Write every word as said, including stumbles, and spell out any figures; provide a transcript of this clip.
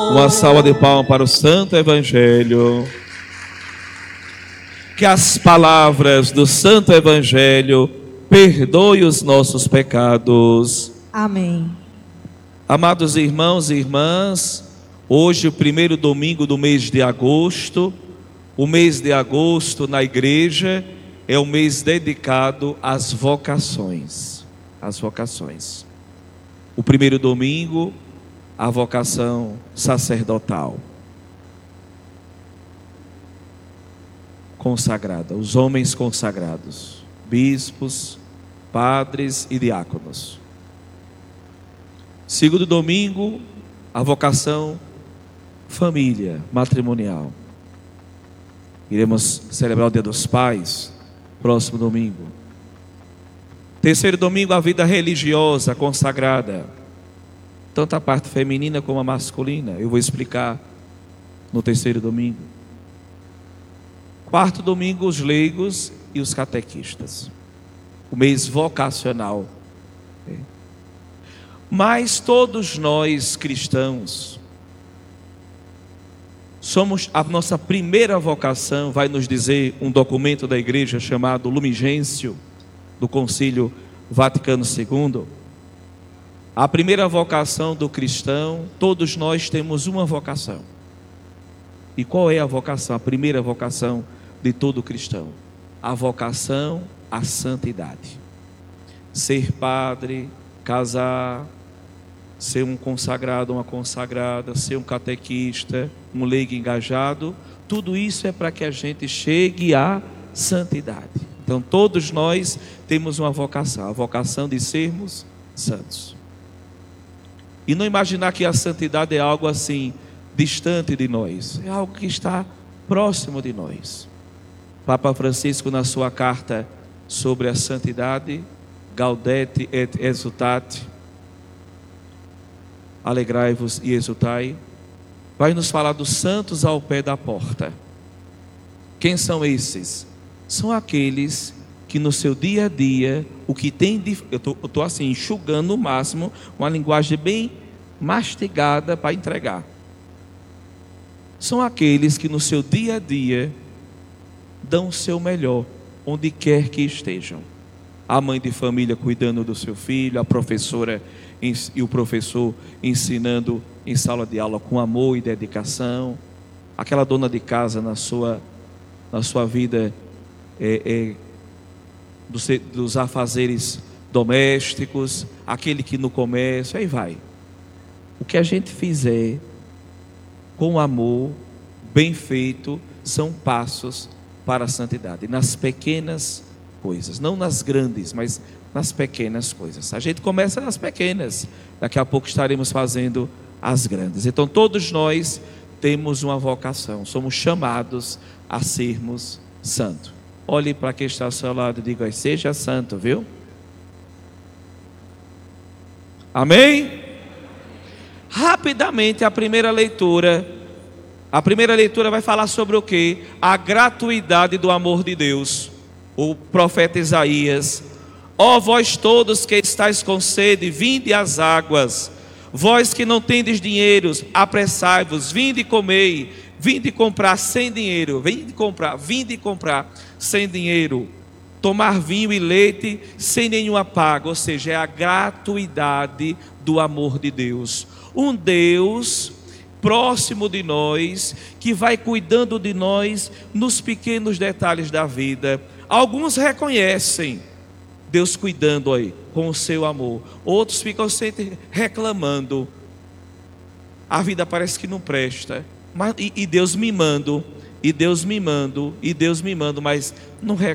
Uma salva de palmas para o Santo Evangelho. Que as palavras do Santo Evangelho perdoem os nossos pecados. Amém. Amados irmãos e irmãs, hoje o primeiro domingo do mês de agosto. O mês de agosto na igreja é o mês dedicado às vocações. Às vocações. O primeiro domingo, a vocação sacerdotal. Consagrada, os homens consagrados, bispos, padres e diáconos. Segundo domingo, a vocação família, matrimonial. Iremos celebrar o Dia dos Pais, próximo domingo. Terceiro domingo, a vida religiosa consagrada, tanto a parte feminina como a masculina. Eu vou explicar no terceiro domingo. Quarto domingo, os leigos e os catequistas. O mês vocacional. Mas todos nós cristãos somos, a nossa primeira vocação, vai nos dizer um documento da igreja chamado Lumen Gentium, do Concílio Vaticano segundo. A primeira vocação do cristão, todos nós temos uma vocação. E qual é a vocação? A primeira vocação de todo cristão? A vocação à santidade. Ser padre, casar, ser um consagrado, uma consagrada, ser um catequista, um leigo engajado, tudo isso é para que a gente chegue à santidade. Então todos nós temos uma vocação, a vocação de sermos santos. E não imaginar que a santidade é algo assim, distante de nós, é algo que está próximo de nós. Papa Francisco, na sua carta sobre a santidade, Gaudete et exultate, alegrai-vos e exultai, vai nos falar dos santos ao pé da porta. Quem são esses? São aqueles que no seu dia a dia, o que tem de, eu estou assim, enxugando o máximo, uma linguagem bem mastigada para entregar. São aqueles que no seu dia a dia dão o seu melhor, onde quer que estejam. A mãe de família cuidando do seu filho, a professora e o professor ensinando em sala de aula com amor e dedicação, aquela dona de casa na sua, na sua vida é, é, dos, dos afazeres domésticos, aquele que no comércio, aí vai. O que a gente fizer com amor, bem feito, são passos para a santidade, nas pequenas coisas, não nas grandes, mas nas pequenas coisas. A gente começa nas pequenas, daqui a pouco estaremos fazendo as grandes. Então todos nós temos uma vocação, somos chamados a sermos santos. Olhe para quem está ao seu lado e diga: seja santo, viu? Amém? Rapidamente a primeira leitura, a primeira leitura vai falar sobre o quê? A gratuidade do amor de Deus. O profeta Isaías: ó vós todos que estáis com sede, vinde às águas. Vós que não tendes dinheiros, apressai-vos, vinde e comei. Vinde comprar sem dinheiro, vinde comprar, vinde comprar sem dinheiro. Tomar vinho e leite sem nenhuma paga, ou seja, é a gratuidade do amor de Deus. Um Deus próximo de nós, que vai cuidando de nós nos pequenos detalhes da vida. Alguns reconhecem Deus cuidando aí com o seu amor, outros ficam sempre reclamando. A vida parece que não presta, mas, e, e Deus mimando, e Deus mimando, e Deus mimando, mas não reconhece.